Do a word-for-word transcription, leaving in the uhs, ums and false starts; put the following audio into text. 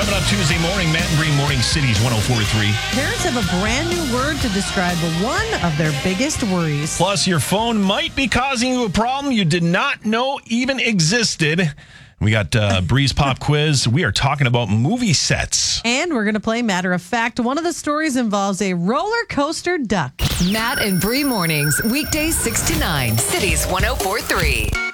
Coming up Tuesday morning, Matt and Bree Morning Cities one oh four point three. Parents have a brand new word to describe one of their biggest worries. Plus, your phone might be causing you a problem you did not know even existed. We got uh, Bree's Pop Quiz. We are talking about movie sets. And we're going to play Matter of Fact. One of the stories involves a roller coaster duck. Matt and Bree Mornings, weekdays six to nine, Cities one oh four point three.